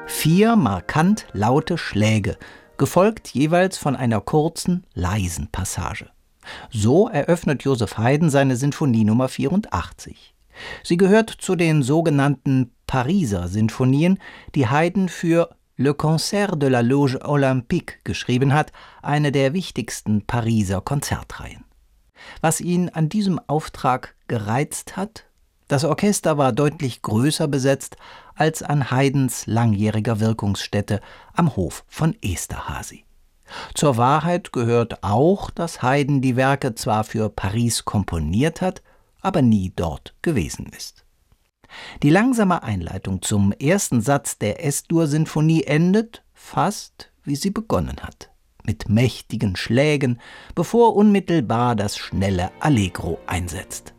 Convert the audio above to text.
4 markant laute Schläge, gefolgt jeweils von einer kurzen, leisen Passage. So eröffnet Joseph Haydn seine Sinfonie Nummer 84. Sie gehört zu den sogenannten Pariser Sinfonien, die Haydn für Le Concert de la Loge Olympique geschrieben hat, eine der wichtigsten Pariser Konzertreihen. Was ihn an diesem Auftrag gereizt hat? Das Orchester war deutlich größer besetzt als an Haydns langjähriger Wirkungsstätte am Hof von Esterházy. Zur Wahrheit gehört auch, dass Haydn die Werke zwar für Paris komponiert hat, aber nie dort gewesen ist. Die langsame Einleitung zum ersten Satz der S-Dur-Sinfonie endet fast, wie sie begonnen hat, mit mächtigen Schlägen, bevor unmittelbar das schnelle Allegro einsetzt.